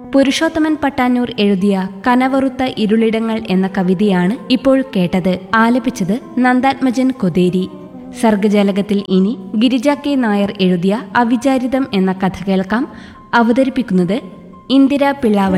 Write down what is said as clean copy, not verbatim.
പുരുഷോത്തമൻ പട്ടാന്നൂർ എഴുതിയ കനവറുത്ത ഇരുളിടങ്ങൾ എന്ന കവിതയാണ് ഇപ്പോൾ കേട്ടത്. ആലപിച്ചത് നന്ദാത്മജൻ കൊതേരി. സർഗജാലകത്തിൽ ഇനി ഗിരിജ കെ നായർ എഴുതിയ അവിചാരിതം എന്ന കഥ കേൾക്കാം. അവതരിപ്പിക്കുന്നത് ഇന്ദിര പിള്ളാവള്ളി.